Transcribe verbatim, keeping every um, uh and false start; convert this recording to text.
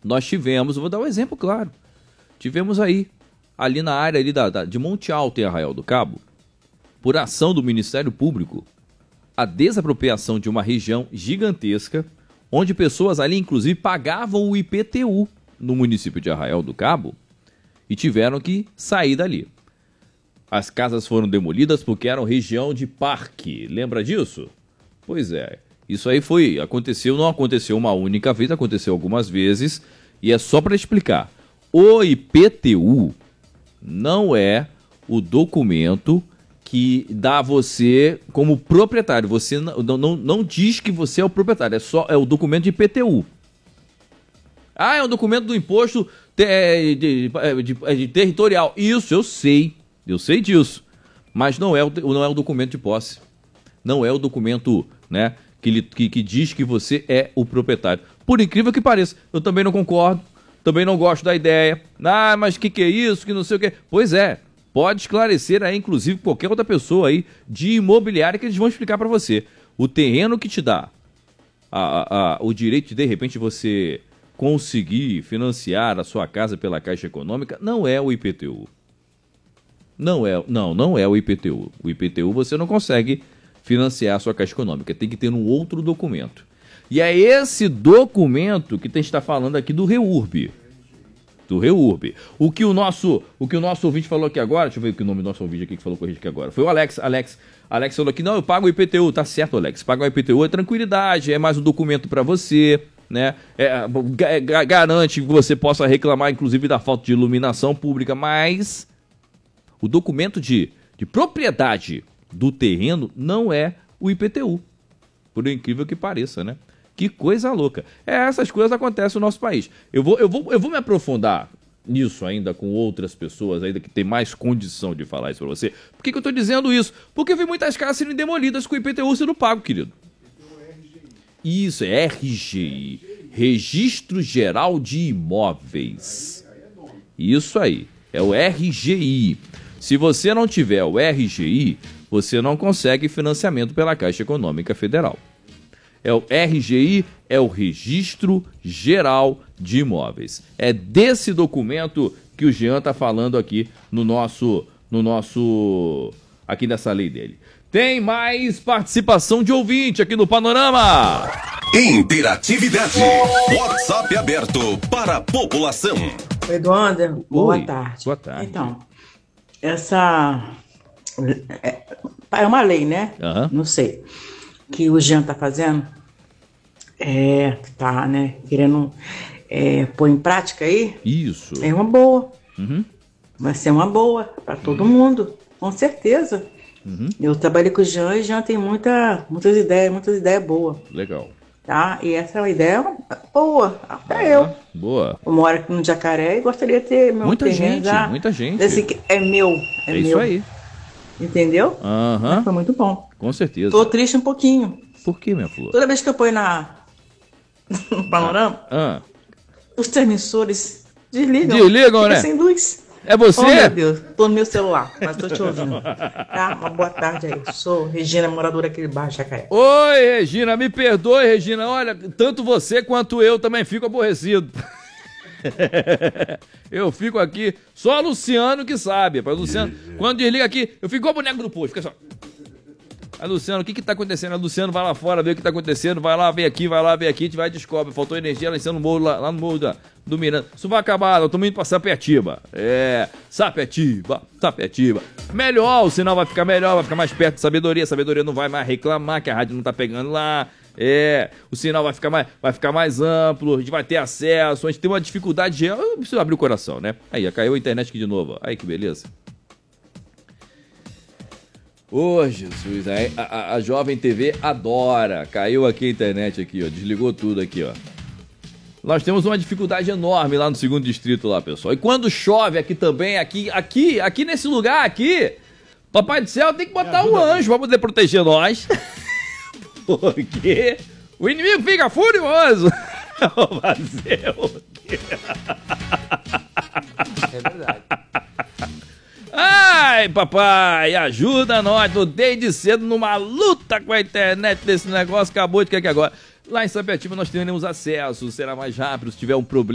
nós tivemos, vou dar um exemplo claro, tivemos aí, ali na área ali da, da, de Monte Alto, em Arraial do Cabo, por ação do Ministério Público, a desapropriação de uma região gigantesca, onde pessoas ali, inclusive, pagavam o I P T U no município de Arraial do Cabo e tiveram que sair dali. As casas foram demolidas porque eram região de parque. Lembra disso? Pois é. Isso aí foi, aconteceu, não aconteceu uma única vez, aconteceu algumas vezes, e é só para explicar. O I P T U não é o documento que dá você como proprietário. Você não, não, não diz que você é o proprietário, é só é o documento de I P T U. Ah, é um documento do imposto de, de, de, de, de territorial. Isso, eu sei, eu sei disso. Mas não é o, não é o documento de posse. Não é o documento, né, que, que, que diz que você é o proprietário. Por incrível que pareça, eu também não concordo, também não gosto da ideia. Ah, mas o que, que é isso, que não sei o que. Pois é, pode esclarecer aí, inclusive, qualquer outra pessoa aí de imobiliária que eles vão explicar para você. O terreno que te dá a, a, a, o direito de, de repente, você conseguir financiar a sua casa pela Caixa Econômica não é o I P T U. Não é, não, não é o I P T U. O I P T U você não consegue financiar a sua Caixa Econômica, tem que ter um outro documento. E é esse documento que a gente está falando aqui do REURB. Do REURB. O que o nosso, o que o nosso ouvinte falou aqui agora, deixa eu ver o que o nome do nosso ouvinte aqui que falou com a gente aqui agora. Foi o Alex, Alex, Alex falou aqui, não, eu pago o I P T U, tá certo, Alex, pagar o I P T U é tranquilidade, é mais um documento para você, né? É, é, garante que você possa reclamar, inclusive, da falta de iluminação pública, mas o documento de, de propriedade do terreno não é o I P T U, por incrível que pareça, né? Que coisa louca. É, essas coisas acontecem no nosso país. Eu vou, eu vou, eu vou me aprofundar nisso ainda com outras pessoas ainda que tem mais condição de falar isso pra você. Por que, que eu tô dizendo isso? Porque eu vi muitas casas sendo demolidas com o I P T U sendo pago, querido. Isso, é R G I. Registro Geral de Imóveis. Isso aí, é o R G I. Se você não tiver o R G I, você não consegue financiamento pela Caixa Econômica Federal. É o R G I, é o Registro Geral de Imóveis. É desse documento que o Jean está falando aqui no nosso, no nosso, aqui nessa lei dele. Tem mais participação de ouvinte aqui no Panorama. Interatividade. WhatsApp aberto para a população. Eduardo, boa Oi, tarde. Boa tarde. Então, essa é, é uma lei, né? Uhum. Não sei. Que o Jean tá fazendo. É, tá, né? Querendo é, pôr em prática aí. Isso. É uma boa. Uhum. Vai ser uma boa para todo uhum. mundo, com certeza. Uhum. Eu trabalhei com o Jean e o Jean tem muita, muitas ideias, muitas ideias boas. Legal. Tá? E essa é uma ideia boa, até ah, eu. Boa. Eu moro aqui no Jacaré e gostaria de ter meu muita terreno gente, já. Muita gente, desse que é meu, é, é meu. isso aí. Entendeu? Aham. Uhum. Foi muito bom. Com certeza. Tô triste um pouquinho. Por que, minha flor? Toda vez que eu ponho na no Panorama, ah. Ah. os transmissores desligam. Desligam, fica né? sem luz. É você? Oh, meu Deus, tô no meu celular, mas tô te ouvindo. Tá? Uma boa tarde aí. Sou Regina, moradora aqui de baixo, Jacaré. Oi, Regina, me perdoe, Regina. Olha, tanto você quanto eu também fico aborrecido. Eu fico aqui, só Luciano que sabe. Pra Luciano, quando desliga aqui, eu fico igual boneco do posto, fica só. Aí, Luciano, o que que tá acontecendo? Aí, Luciano vai lá fora, vê o que tá acontecendo, vai lá, vem aqui, vai lá, vem aqui, a gente vai e descobre. Faltou energia lá em cima no morro, lá, lá no morro da, do Miranda. Isso vai acabar, eu tô indo pra Sapetiba. É, Sapetiba, Sapetiba. Melhor, o sinal vai ficar melhor, vai ficar mais perto de sabedoria. A sabedoria não vai mais reclamar que a rádio não tá pegando lá. É, o sinal vai ficar mais, vai ficar mais amplo, a gente vai ter acesso, a gente tem uma dificuldade real. Eu preciso abrir o coração, né? Aí, caiu a internet aqui de novo. Aí, que beleza. Ô, oh, Jesus, a, a, a Jovem T V adora. Caiu aqui a internet aqui, ó. Desligou tudo aqui, ó. Nós temos uma dificuldade enorme lá no segundo distrito lá, pessoal. E quando chove aqui também, aqui, aqui, aqui nesse lugar aqui, Papai do Céu tem que botar um anjo pra poder proteger nós. Porque o inimigo fica furioso. Vou fazer o quê? É verdade. Ai, papai, ajuda nós. Tô desde cedo numa luta com a internet desse negócio. Acabou de que aqui agora. Lá em Sapetiba nós teremos acesso, será mais rápido. Se tiver um problema